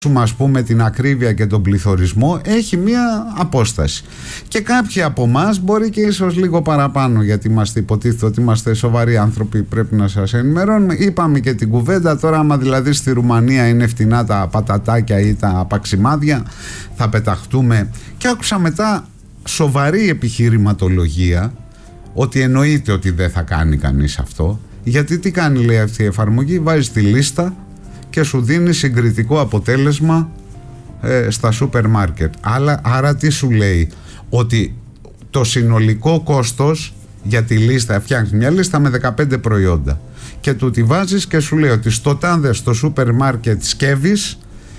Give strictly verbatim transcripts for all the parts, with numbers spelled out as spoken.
ας πούμε την ακρίβεια και τον πληθωρισμό, έχει μία απόσταση. Και κάποιοι από εμάς μπορεί και ίσως λίγο παραπάνω, γιατί είμαστε, υποτίθεται ότι είμαστε σοβαροί άνθρωποι, πρέπει να σας ενημερώνουμε. Είπαμε και την κουβέντα τώρα, άμα δηλαδή στη Ρουμανία είναι φτηνά τα πατατάκια ή τα παξιμάδια, θα πεταχτούμε. Και άκουσα μετά σοβαρή επιχειρηματολογία ότι εννοείται ότι δεν θα κάνει κανείς αυτό. Γιατί τι κάνει, λέει, αυτή η εφαρμογή? Βάζει τη λίστα και σου δίνει συγκριτικό αποτέλεσμα ε, στα σούπερ μάρκετ. Άρα, άρα τι σου λέει? Ότι το συνολικό κόστος για τη λίστα, φτιάχνεις μια λίστα με δεκαπέντε προϊόντα και του τη βάζεις και σου λέει ότι στο τάδε στο σούπερ μάρκετ Σκεύης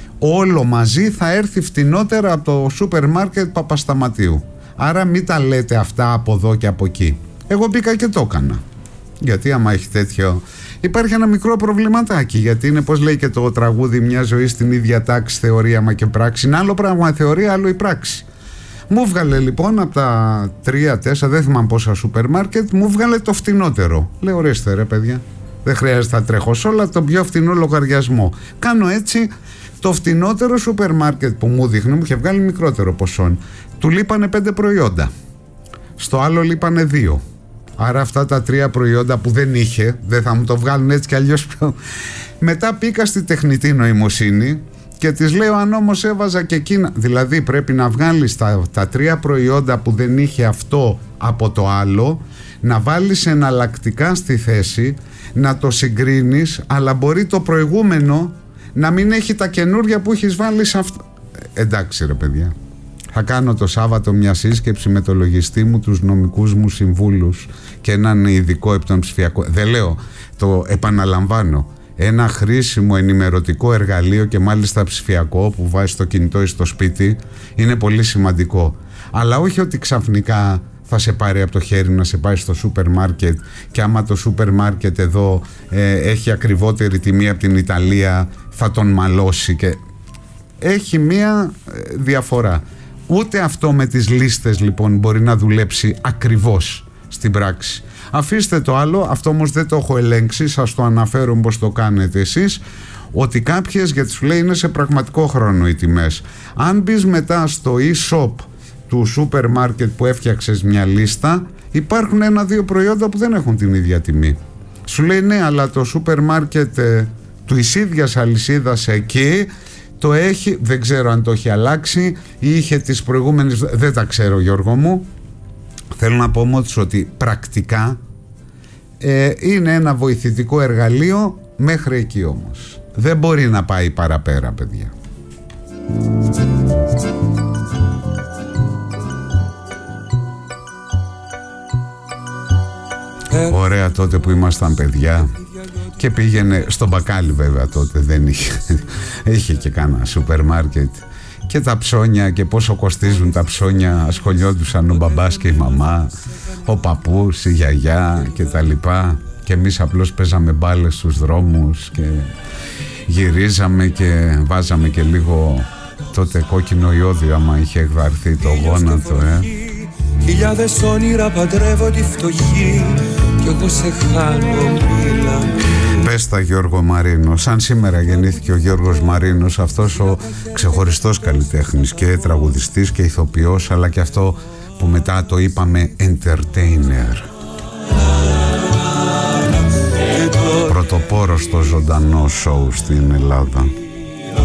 όλο μαζί θα έρθει φτηνότερα από το σούπερ μάρκετ Παπασταματίου. Άρα μην τα λέτε αυτά από εδώ και από εκεί. Εγώ μπήκα και το έκανα. Γιατί άμα έχει τέτοιο... Υπάρχει ένα μικρό προβληματάκι, γιατί είναι, πώς λέει και το τραγούδι, μια ζωή στην ίδια τάξη, θεωρία μα και πράξη. Είναι άλλο πράγμα η θεωρία, άλλο η πράξη. Μου βγάλε λοιπόν από τα τρία τέσσερα, δεν θυμάμαι πόσα σούπερ μάρκετ, μου βγάλε το φτηνότερο. Λέω, ορίστε ρε παιδιά, δεν χρειάζεται να τρέχω σε όλα, τον πιο φτηνό λογαριασμό. Κάνω έτσι, το φτηνότερο σούπερ μάρκετ που μου δείχνει, μου είχε βγάλει μικρότερο ποσό. Του λείπανε πέντε προϊόντα. Στο άλλο λείπανε δύο. Άρα αυτά τα τρία προϊόντα που δεν είχε, δεν θα μου το βγάλουν έτσι κι αλλιώς. Μετά πήγα στη τεχνητή νοημοσύνη και της λέω, αν όμως έβαζα και εκείνα, δηλαδή πρέπει να βγάλεις τα, τα τρία προϊόντα που δεν είχε αυτό από το άλλο, να βάλεις εναλλακτικά στη θέση, να το συγκρίνεις, αλλά μπορεί το προηγούμενο να μην έχει τα καινούρια που έχεις βάλει σε αυτό. Εντάξει ρε παιδιά. Θα κάνω το Σάββατο μια σύσκεψη με το λογιστή μου, τους νομικούς μου συμβούλους και έναν ειδικό επ' τον ψηφιακό. Δεν λέω, το επαναλαμβάνω. Ένα χρήσιμο ενημερωτικό εργαλείο και μάλιστα ψηφιακό που βάζει στο κινητό ή στο σπίτι είναι πολύ σημαντικό. Αλλά όχι ότι ξαφνικά θα σε πάρει από το χέρι να σε πάει στο σούπερ μάρκετ και άμα το σούπερ μάρκετ εδώ ε, έχει ακριβότερη τιμή από την Ιταλία θα τον μαλώσει και έχει μία ε, διαφορά. Ούτε αυτό με τις λίστες λοιπόν μπορεί να δουλέψει ακριβώς στην πράξη. Αφήστε το άλλο, αυτό όμως δεν το έχω ελέγξει, σας το αναφέρω πως το κάνετε εσείς, ότι κάποιες, γιατί σου λέει είναι σε πραγματικό χρόνο οι τιμές. Αν μπεις μετά στο e-shop του σούπερ μάρκετ που έφτιαξες μια λίστα, υπάρχουν ένα-δύο προϊόντα που δεν έχουν την ίδια τιμή. Σου λέει ναι, αλλά το σούπερ μάρκετ ε, του εις ίδιας αλυσίδας εκεί το έχει, δεν ξέρω αν το έχει αλλάξει ή είχε τις προηγούμενες, δεν τα ξέρω Γιώργο μου. Θέλω να πω όμως ότι πρακτικά ε, είναι ένα βοηθητικό εργαλείο μέχρι εκεί όμως. Δεν μπορεί να πάει παραπέρα παιδιά. Ωραία τότε που ήμασταν παιδιά και πήγαινε στο μπακάλι βέβαια τότε δεν είχε, είχε και κάνα σούπερ μάρκετ και τα ψώνια και πόσο κοστίζουν τα ψώνια ασχολιόντουσαν ο μπαμπάς και η μαμά, ο παππούς, η γιαγιά και τα λοιπά και εμείς απλώς παίζαμε μπάλες στους δρόμους και γυρίζαμε και βάζαμε και λίγο τότε κόκκινο ιόδιο άμα είχε εκδαρθεί το γόνατο ε. Χιλιάδες όνειρα παντρεύω τη φτωχή κι εγώ σε χάνω μίλα. Πες τα Γιώργο Μαρίνο. Σαν σήμερα γεννήθηκε ο Γιώργος Μαρίνος, αυτός ο ξεχωριστός καλλιτέχνης και τραγουδιστής και ηθοποιός, αλλά και αυτό που μετά το είπαμε entertainer, πρωτοπόρος στο ζωντανό σοου στην Ελλάδα.